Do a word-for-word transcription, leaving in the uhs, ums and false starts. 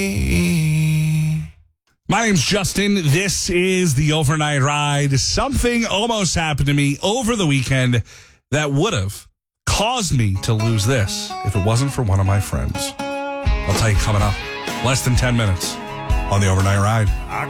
My name's Justin. This is the Overnight Ride. Something almost happened to me over the weekend that would have caused me to lose this if it wasn't for one of my friends. I'll tell you coming up. Less than ten minutes on the Overnight Ride.